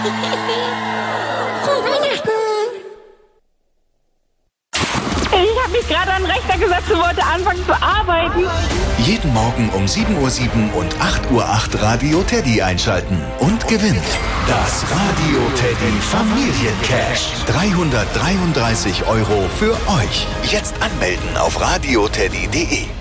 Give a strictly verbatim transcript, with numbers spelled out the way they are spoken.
Ich habe mich gerade an den Rechner gesetzt und wollte anfangen zu arbeiten. Jeden Morgen um sieben Uhr sieben und acht Uhr acht Radio Teddy einschalten und gewinnt das Radio Teddy Familiencash. dreihundertdreiunddreißig Euro für euch. Jetzt anmelden auf radioteddy punkt de.